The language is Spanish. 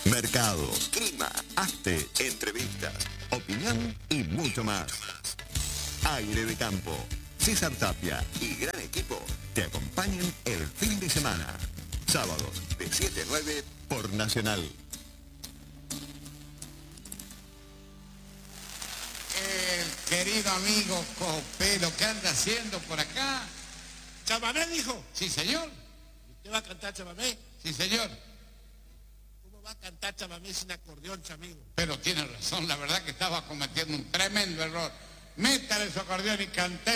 mercados, clima, arte, entrevistas, opinión y mucho más. Aire de Campo. César Tapia y gran equipo te acompañan el fin de semana. Sábados de 7 a 9 por Nacional. Querido amigo Copelo, ¿qué anda haciendo por acá? ¿Chamamé, dijo? Sí, señor. ¿Usted va a cantar chamamé? Sí, señor. ¿Cómo va a cantar chamamé sin acordeón, chamigo? Pero tiene razón, la verdad que estaba cometiendo un tremendo error. Métale su acordeón y cantemos.